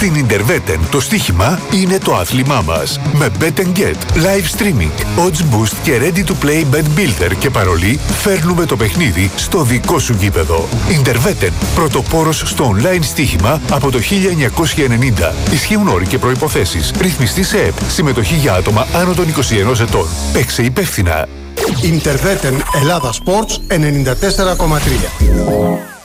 Στην Ιντερβέτεν το στοίχημα είναι το άθλημά μας. Με Bet and Get, live streaming, odds boost και ready to play bet builder και παρολί, φέρνουμε το παιχνίδι στο δικό σου γήπεδο. Ιντερβέτεν, πρωτοπόρος στο online στοίχημα από το 1990. Ισχύουν όροι και προϋποθέσεις. Ρυθμιστή σε ΕΠ. Συμμετοχή για άτομα άνω των 21 ετών. Παίξε υπεύθυνα. Ιντερβέτεν Ελλάδα Sports 94,3.